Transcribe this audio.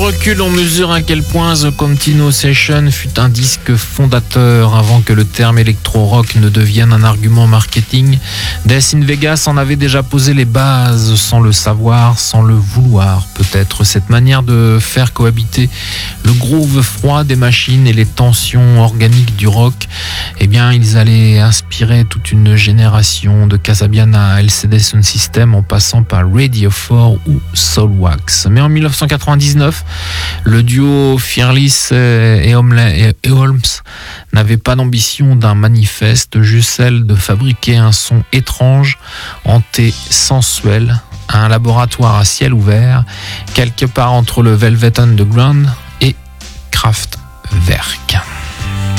Recul, on mesure à quel point The Continuo Session fut un disque fondateur avant que le terme électro-rock ne devienne un argument marketing. Death in Vegas en avait déjà posé les bases sans le savoir, sans le vouloir peut-être. Cette manière de faire cohabiter le groove froid des machines et les tensions organiques du rock, eh bien ils allaient inspirer toute une génération de Kasabian à LCD Sound System en passant par Radio 4 ou Soulwax. Mais en 1999, le duo Fearless et Holmes n'avait pas d'ambition d'un manifeste, juste celle de fabriquer un son étrange, hanté, sensuel, un laboratoire à ciel ouvert, quelque part entre le Velvet Underground et Kraftwerk.